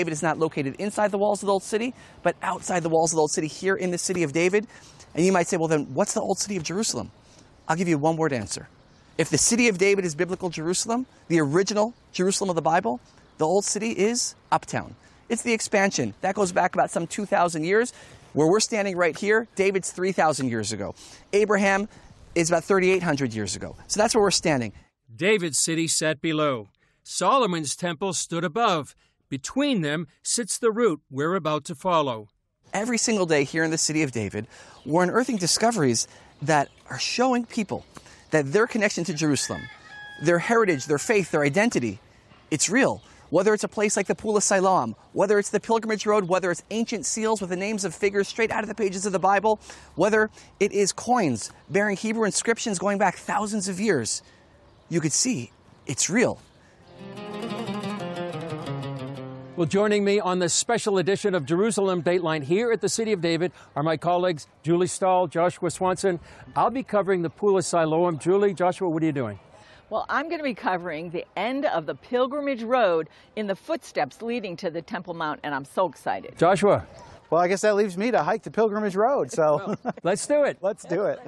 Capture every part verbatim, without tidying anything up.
David is not located inside the walls of the Old City, but outside the walls of the Old City here in the city of David. And you might say, well, then what's the Old City of Jerusalem? I'll give you one word answer. If the city of David is biblical Jerusalem, the original Jerusalem of the Bible, the Old City is Uptown. It's the expansion. That goes back about some two thousand years. Where we're standing right here, David's three thousand years ago. Abraham is about thirty-eight hundred years ago. So that's where we're standing. David's city sat below. Solomon's temple stood above. Between them sits the route we're about to follow. Every single day here in the city of David, we're unearthing discoveries that are showing people that their connection to Jerusalem, their heritage, their faith, their identity, it's real. Whether it's a place like the Pool of Siloam, whether it's the Pilgrimage Road, whether it's ancient seals with the names of figures straight out of the pages of the Bible, whether it is coins bearing Hebrew inscriptions going back thousands of years, you could see it's real. Well, joining me on this special edition of Jerusalem Dateline here at the City of David are my colleagues Julie Stahl, Joshua Swanson. I'll be covering the Pool of Siloam. Julie, Joshua, what are you doing? Well, I'm going to be covering the end of the Pilgrimage Road in the footsteps leading to the Temple Mount, and I'm so excited. Joshua. Well, I guess that leaves me to hike the Pilgrimage Road, so well, let's do it. Let's do it.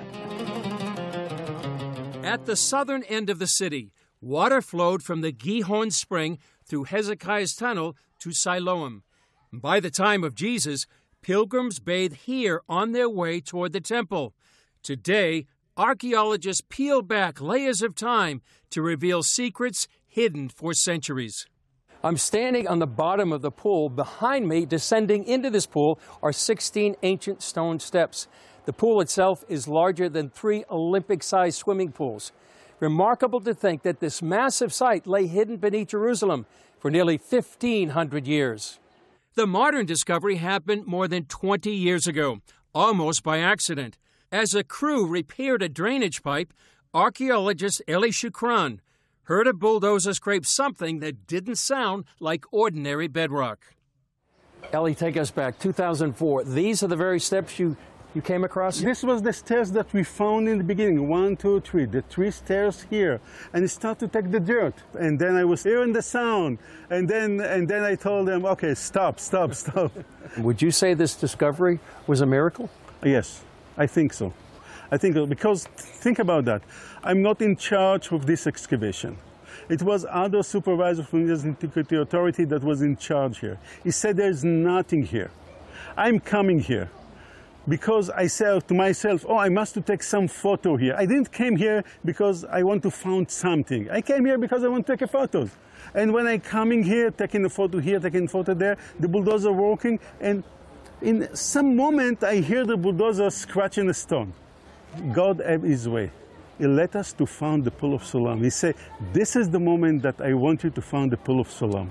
At the southern end of the city, water flowed from the Gihon Spring through Hezekiah's Tunnel to Siloam. By the time of Jesus, pilgrims bathed here on their way toward the temple. Today, archaeologists peel back layers of time to reveal secrets hidden for centuries. I'm standing on the bottom of the pool. Behind me, descending into this pool, are sixteen ancient stone steps. The pool itself is larger than three Olympic-sized swimming pools. Remarkable to think that this massive site lay hidden beneath Jerusalem for nearly fifteen hundred years. The modern discovery happened more than twenty years ago, almost by accident. As a crew repaired a drainage pipe, archaeologist Eli Shukran heard a bulldozer scrape something that didn't sound like ordinary bedrock. Eli, take us back. two thousand four. These are the very steps you, you came across? This was the stairs that we found in the beginning. One, two, three. The three stairs here. And it started to take the dirt. And then I was hearing the sound. And then, and then I told them, okay, stop, stop, stop. Would you say this discovery was a miracle? Yes. I think so. I think because think about that. I'm not in charge of this excavation. It was other supervisor from the Antiquity Authority that was in charge here. He said there's nothing here. I'm coming here because I said to myself, oh, I must to take some photo here. I didn't came here because I want to find something. I came here because I want to take a photo. And when I coming here, taking a photo here, taking a photo there, the bulldozer working, and in some moment, I hear the bulldozer scratching a stone. God had his way. He led us to find the Pool of Siloam. He said, this is the moment that I want you to find the Pool of Siloam.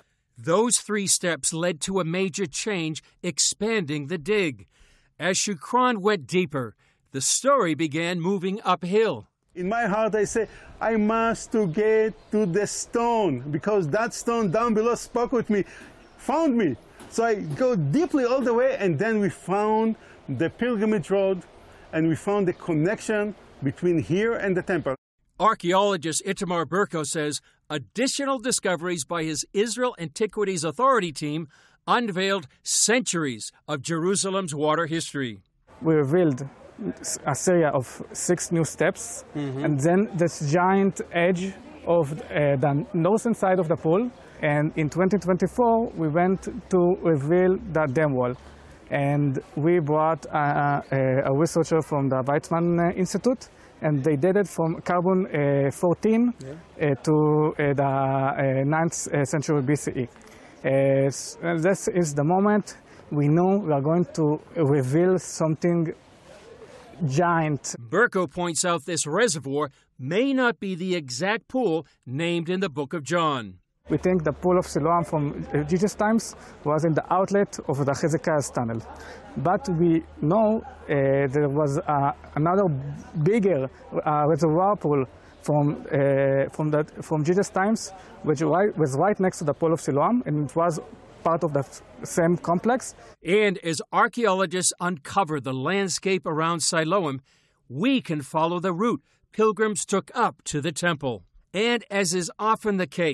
Those three steps led to a major change, expanding the dig. As Shukran went deeper, the story began moving uphill. In my heart, I say, I must to get to the stone, because that stone down below spoke with me, found me. So I go deeply all the way, and then we found the Pilgrimage Road, and we found the connection between here and the temple. Archaeologist Itamar Berko says additional discoveries by his Israel Antiquities Authority team unveiled centuries of Jerusalem's water history. We revealed a series of six new steps, mm-hmm. and then this giant edge of uh, the northern side of the pool. And in twenty twenty-four, we went to reveal the dam wall. And we brought uh, a, a researcher from the Weizmann Institute, and they did it from carbon uh, fourteen yeah. uh, to uh, the uh, ninth century B C E. Uh, so this is the moment we know we are going to reveal something giant. Berko points out this reservoir may not be the exact pool named in the Book of John. We think the Pool of Siloam from Jesus' times was in the outlet of the Hezekiah's tunnel. But we know uh, there was uh, another bigger uh, reservoir pool from, uh, from, the, from Jesus' times, which was right next to the Pool of Siloam, and it was part of the same complex. And as archaeologists uncover the landscape around Siloam, we can follow the route pilgrims took up to the temple. And as is often the case,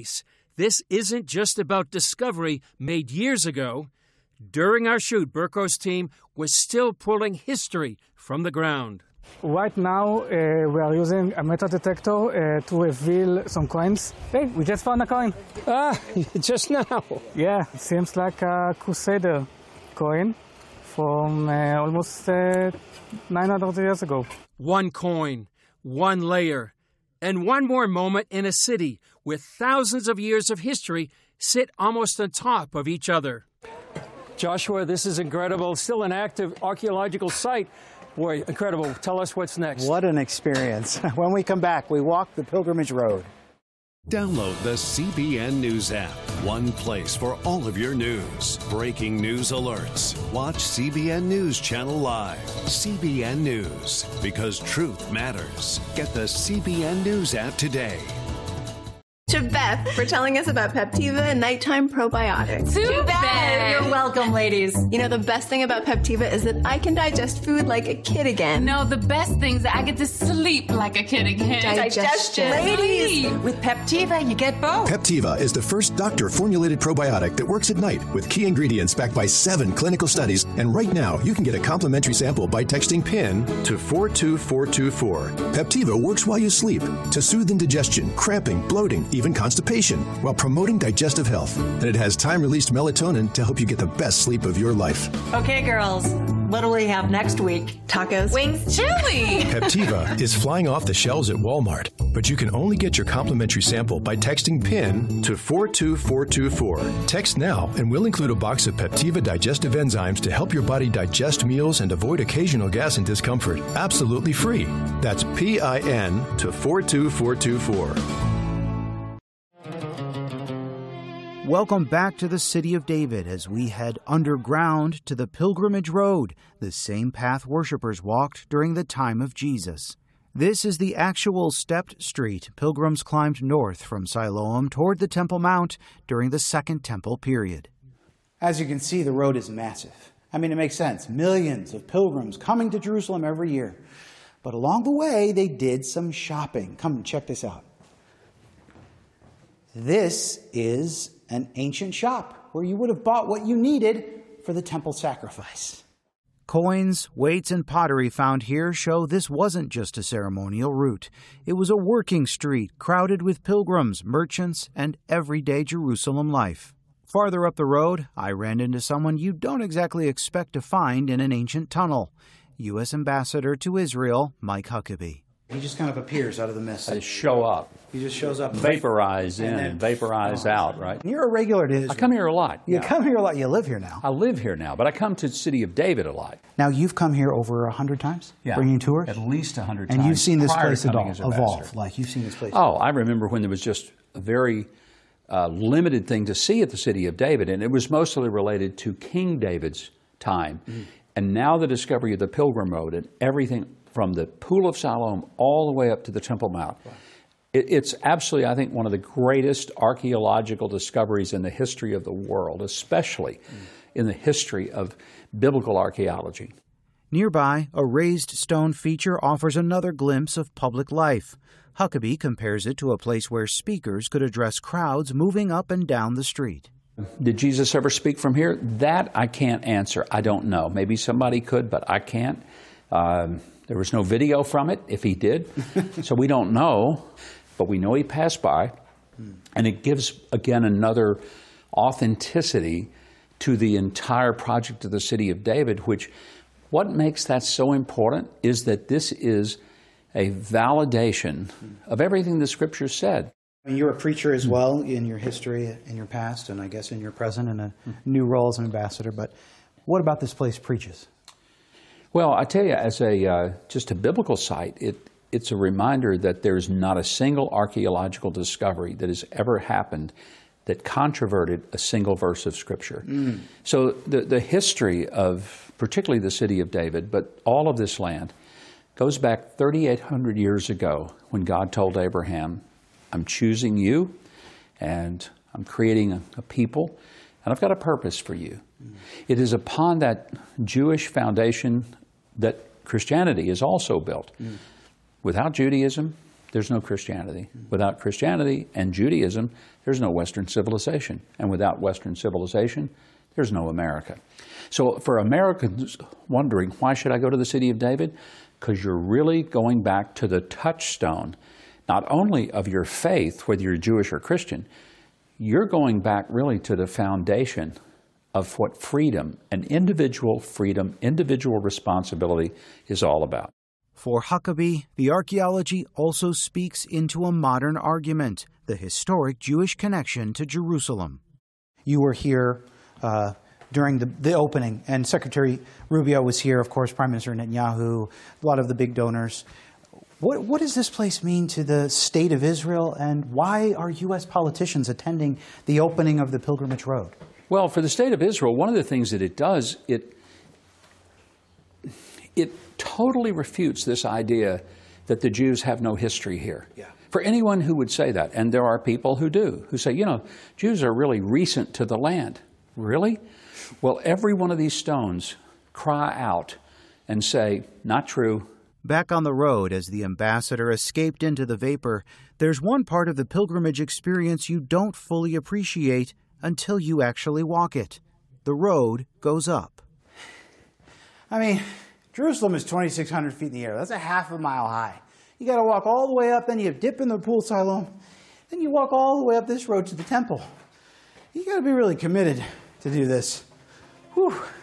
this isn't just about discovery made years ago. During our shoot, Berko's team was still pulling history from the ground. Right now, uh, we are using a metal detector uh, to reveal some coins. Hey, we just found a coin. Ah, just now. Yeah, it seems like a Crusader coin from uh, almost uh, nine hundred years ago. One coin, one layer, and one more moment in a city where thousands of years of history sit almost on top of each other. Joshua, this is incredible. Still an active archaeological site. Boy, incredible. Tell us what's next. What an experience. When we come back, we walk the Pilgrimage Road. Download the C B N News app. One place for all of your news. Breaking news alerts. Watch C B N News Channel Live. C B N News. Because truth matters. Get the C B N News app today. To Beth for telling us about Peptiva Nighttime Probiotics. To Beth! You're welcome, ladies. You know, the best thing about Peptiva is that I can digest food like a kid again. No, the best thing is that I get to sleep like a kid again. Digestion. Ladies! With Peptiva, you get both. Peptiva is the first doctor-formulated probiotic that works at night with key ingredients backed by seven clinical studies. And right now, you can get a complimentary sample by texting PIN to four two four two four. Peptiva works while you sleep to soothe indigestion, cramping, bloating, even constipation, while promoting digestive health. And it has time-released melatonin to help you get the best sleep of your life. Okay, girls, what do we have next week? Tacos. Wings. Chili. Peptiva is flying off the shelves at Walmart, but you can only get your complimentary sample by texting PIN to four two four two four. Text now, and we'll include a box of Peptiva digestive enzymes to help your body digest meals and avoid occasional gas and discomfort. Absolutely free. That's P I N to four two four two four. Welcome back to the City of David as we head underground to the Pilgrimage Road, the same path worshippers walked during the time of Jesus. This is the actual stepped street pilgrims climbed north from Siloam toward the Temple Mount during the Second Temple period. As you can see, the road is massive. I mean, it makes sense. Millions of pilgrims coming to Jerusalem every year. But along the way, they did some shopping. Come and check this out. This is an ancient shop where you would have bought what you needed for the temple sacrifice. Coins, weights, and pottery found here show this wasn't just a ceremonial route. It was a working street crowded with pilgrims, merchants, and everyday Jerusalem life. Farther up the road, I ran into someone you don't exactly expect to find in an ancient tunnel. U S Ambassador to Israel, Mike Huckabee. He just kind of appears out of the mist. I just show up. He just shows up. Vaporize in and, and vaporize oh, out, right? You're a regular to Israel. I come here a lot. You yeah. come here a lot. You live here now. I live here now, but I come to the City of David a lot. Now, you've come here over a hundred times? Yeah. Bringing tours? At least a hundred and times. And you've seen this prior place to evolve, as evolve. Like, you've seen this place. Oh, I remember when there was just a very uh, limited thing to see at the City of David, and it was mostly related to King David's time. Mm. And now the discovery of the Pilgrim Road and everything from the Pool of Siloam all the way up to the Temple Mount. Wow. It, it's absolutely, I think, one of the greatest archaeological discoveries in the history of the world, especially mm. in the history of biblical archaeology. Nearby, a raised stone feature offers another glimpse of public life. Huckabee compares it to a place where speakers could address crowds moving up and down the street. Did Jesus ever speak from here? That I can't answer. I don't know. Maybe somebody could, but I can't. Um, there was no video from it, if he did, so we don't know, but we know he passed by, and it gives, again, another authenticity to the entire project of the City of David, which, what makes that so important is that this is a validation of everything the Scriptures said. I mean, you're a preacher as well in your history, in your past, and I guess in your present, and a new role as an ambassador, but what about this place preaches? Well, I tell you, as a uh, just a biblical site, it it's a reminder that there's not a single archaeological discovery that has ever happened that controverted a single verse of Scripture. Mm. So the the history of particularly the City of David, but all of this land, goes back thirty-eight hundred years ago when God told Abraham, "I'm choosing you, and I'm creating a, a people, and I've got a purpose for you." Mm. It is upon that Jewish foundation that Christianity is also built. Mm. Without Judaism, there's no Christianity. Without Christianity and Judaism, there's no Western civilization. And without Western civilization, there's no America. So for Americans wondering, why should I go to the city of David? Because you're really going back to the touchstone, not only of your faith, whether you're Jewish or Christian, you're going back really to the foundation of what freedom and individual freedom, individual responsibility is all about. For Huckabee, the archaeology also speaks into a modern argument, the historic Jewish connection to Jerusalem. You were here uh, during the, the opening, and Secretary Rubio was here, of course, Prime Minister Netanyahu, a lot of the big donors. What, what does this place mean to the state of Israel, and why are U S politicians attending the opening of the Pilgrimage Road? Well, for the state of Israel, one of the things that it does, it, it totally refutes this idea that the Jews have no history here. Yeah. For anyone who would say that, and there are people who do, who say, you know, Jews are really recent to the land. Really? Well, every one of these stones cry out and say, not true. Back on the road, as the ambassador escaped into the vapor, there's one part of the pilgrimage experience you don't fully appreciate until you actually walk it. The road goes up. I mean, Jerusalem is twenty-six hundred feet in the air. That's a half a mile high. You got to walk all the way up, then you dip in the pool Siloam, then you walk all the way up this road to the temple. You got to be really committed to do this. Whew.